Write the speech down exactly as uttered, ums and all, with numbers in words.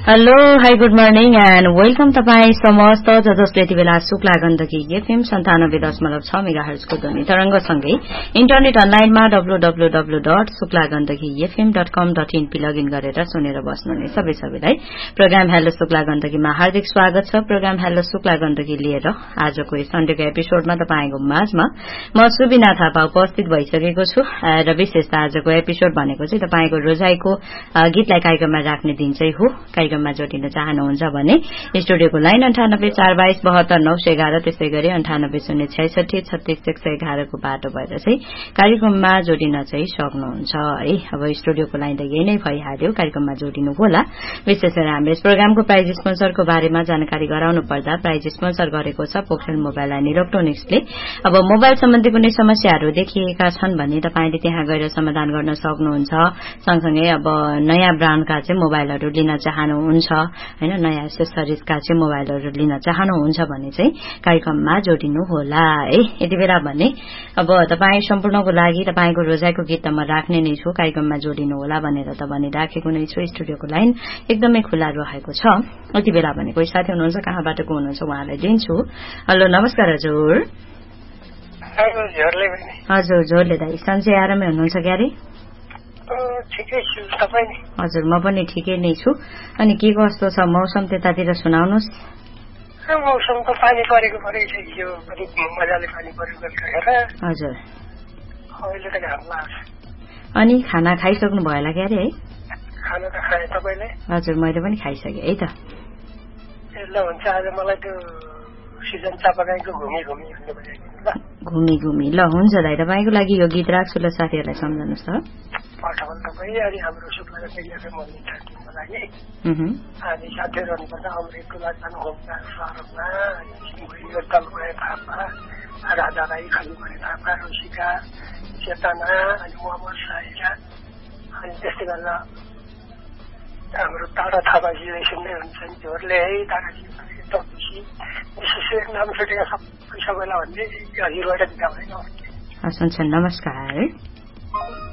Hello hi good morning and welcome तपाईँ समस्त ज जसले यति बेला शुक्ला गण्डकी एफएम सन्तानब्बे दशमलव छ मेगाहर्जको ध्वनि तरंगसँगै इन्टरनेट अनलाइनमा W W W dot Shukla Gandaki FM dot कम डट इनपी लगइन गरेर सुनेर बस्नुहुने सबै सबैलाई प्रोग्राम हेलो शुक्ला गण्डकीमा हार्दिक स्वागत छ। प्रोग्राम हेलो शुक्ला गण्डकी लिएर आजको सन्डेको एपिसोडमा तपाईको माझमा म सुबिना थापा उपस्थित भइसकेको छु र विशेष आजको एपिसोड भनेको चाहिँ तपाईको रोजाइको गीतलाई कार्यक्रममा राख्ने दिन चाहिँ हो। कार्यक्रममा जोडिन चाहनुहुन्छ भने स्टुडियोको लाइन अन्ठानब्बे चार बाइस बहत्तर नौ सय एघार त्यसै गरी अन्ठानब्बे शून्य छैसठी छत्तीस एक सय एघारको बाटो भएर चाहिँ कार्यक्रममा जोडिन चाहिँ सक्नुहुन्छ है। अब स्टुडियोको लाइन त यही नै भइहाल्यो, कार्यक्रममा जोडिनु होला। विशेष गरी हाम्रो यस प्रोग्रामको प्राइज स्पोन्सरको बारेमा जानकारी गराउनु पर्दा प्राइज स्पोन्सर गरेको छ पोखरेल मोबाइल एन्ड इलेक्ट्रोनिक्सले। अब मोबाइल सम्बन्धी कुनै समस्याहरू देखिएका छन् भने तपाईले त्यहाँ गएर समाधान गर्न सक्नुहुन्छ। सँगसँगै अब नयाँ ब्रान्डका चाहिँ मोबाइलहरू लिन चाहनुहुन्छ हैन, नयाँ एसेसरिजका चाहिँ मोबाइलहरू लिन चाहनुहुन्छ भने चाहिँ कार्यक्रममा जोडिनु होला है। यति बेला भने अब तपाई सम्पूर्णको लागि तपाईको रोजाइको गीत त म राख्ने नै छु, कार्यक्रममा जोडिनु होला भनेर त भनिराखेको नै छु। स्टुडियोको लाइन एकदमै खुला रहेको छ। यति बेला भने कोही साथी हुनुहुन्छ, कहाँबाट को हुनुहुन्छ उहाँलाई दिन्छु। हेलो नमस्कार हजुर। हजुर झोरले दाइ सन्चै आरामै हुनुहुन्छ क्यारे? हजुर म पनि ठिकै नै छु। अनि के कस्तो छ मौसम त्यतातिर सुनाउनुहोस्। मौसम त पानी परेको परेको छ, हिजो पनि मजाले पानी परेको हेर। हजुर अहिले त घाम लाग्छ। अनि खाना खाइसक्नु भयो होला क्यारे है? खाना त खाएँ, तपाईँले? हजुर मैले पनि खाइसकेँ है त। ए ल हुन्छ, आज मलाई त्यो सिजन चापागाईको घुमी घुमी भन्ने बजाइदिनु ल। घुमी घुमी ल हुन्छ दाइ, तपाईँको लागि यो गीत राख्छु ल, साथीहरूलाई सम्झाउनुहोस् त। पठाउनु तपाईँ अनि हाम्रो शुक्ला गण्डकी मन्दिर ट्रेकिङको लागि अनि साथीहरू हुनुपर्छ। अमृतको लागि घुम्दा सहरमा यो तलमाया थापा, राजा राई, खालुमणि थापा, रोसिका, चेतना अनि मोहम्मद साहिरा अनि त्यस्तै गरेर हाम्रो तारा थापाजीले सुन्दै हुन्छ नि झोरले है, ताराजी तपसी विशेष नाम छुटेका सबै सबैलाई भन्दै हजुरबाट बिदा भयो। हस् हुन्छ, नमस्कार।